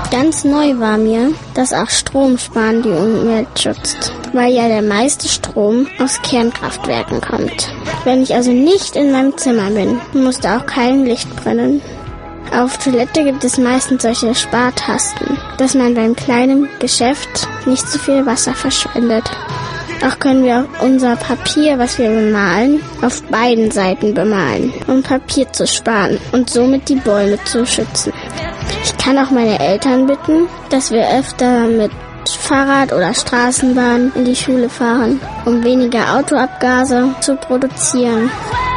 Ganz neu war mir, dass auch Stromsparen die Umwelt schützt, weil ja der meiste Strom aus Kernkraftwerken kommt. Wenn ich also nicht in meinem Zimmer bin, muss da auch kein Licht brennen. Auf Toilette gibt es meistens solche Spartasten, dass man beim kleinen Geschäft nicht zu viel Wasser verschwendet. Auch können wir unser Papier, was wir bemalen, auf beiden Seiten bemalen, um Papier zu sparen und somit die Bäume zu schützen. Ich kann auch meine Eltern bitten, dass wir öfter mit Fahrrad oder Straßenbahn in die Schule fahren, um weniger Autoabgase zu produzieren.